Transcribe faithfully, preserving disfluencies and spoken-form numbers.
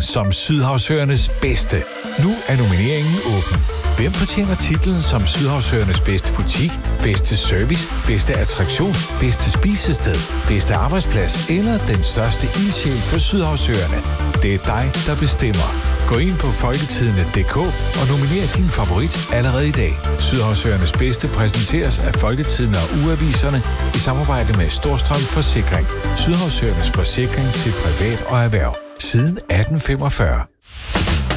som Sydhavsøernes bedste. Nu er nomineringen åben. Hvem fortjener titlen som Sydhavsøernes bedste butik, bedste service, bedste attraktion, bedste spisested, bedste arbejdsplads eller den største ildsjæl på Sydhavsøerne? Det er dig, der bestemmer. Gå ind på folketidende punktum d k og nominer din favorit allerede i dag. Sydhavsøernes bedste præsenteres af Folketidende og Ugeaviserne i samarbejde med Storstrøm Forsikring. Sydhavsøernes forsikring til privat og erhverv. Siden atten femogfyrre.